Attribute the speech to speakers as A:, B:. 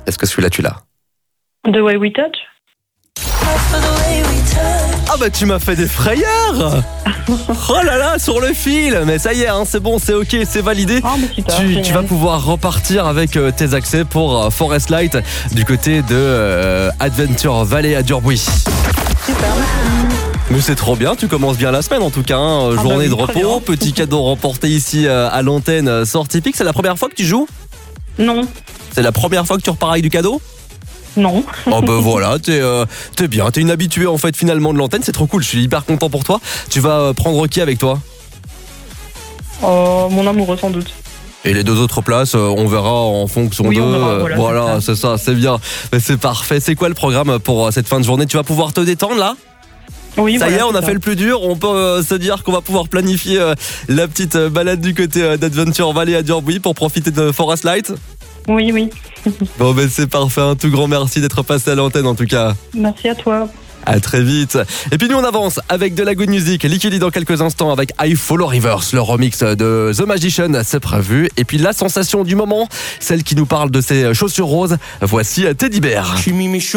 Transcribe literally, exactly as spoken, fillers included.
A: Est-ce que celui-là tu l'as?
B: The Way We Touch.
A: Ah bah tu m'as fait des frayeurs. Oh là là, sur le fil. Mais ça y est, hein, c'est bon, c'est ok, c'est validé.
B: Ah, bah super,
A: tu,
B: génial.
A: tu vas pouvoir repartir avec euh, tes accès pour euh, Forest Light du côté de euh, Adventure Valley à Durbuy.
B: Super.
A: Mais c'est trop bien, tu commences bien la semaine en tout cas, hein.
B: Ah bah
A: Journée
B: oui,
A: de
B: très
A: repos,
B: bien.
A: petit cadeau remporté ici euh, à l'antenne euh, Sortie Pic. C'est la première fois que tu joues?
B: Non.
A: C'est la première fois que tu repars avec du cadeau?
B: Non.
A: Oh bah voilà, t'es, euh, t'es bien, t'es une habituée en fait finalement de l'antenne, c'est trop cool, je suis hyper content pour toi. Tu vas euh, prendre qui avec toi?
B: Oh, mon amoureux sans doute.
A: Et les deux autres places, euh, on verra en fonction
B: Oui,
A: d'eux.
B: on verra,
A: euh,
B: voilà,
A: voilà,
B: c'est
A: c'est ça, c'est bien. Mais c'est parfait. C'est quoi le programme pour euh, cette fin de journée? Tu vas pouvoir te détendre là?
B: Oui,
A: Ça y est,
B: voilà,
A: on a
B: c'est
A: fait le plus dur. On peut euh, se dire qu'on va pouvoir planifier euh, la petite euh, balade du côté euh, d'Adventure Valley à Durbuy pour profiter de Forest Light.
B: Oui, oui.
A: Bon ben c'est parfait, un tout grand merci d'être passé à l'antenne en tout cas.
B: Merci à toi.
A: À très vite. Et puis nous on avance avec de la good music. Liquidi dans quelques instants avec I Follow Rivers, le remix de The Magician, c'est prévu. Et puis la sensation du moment, celle qui nous parle de ses chaussures roses. Voici Teddy Bear.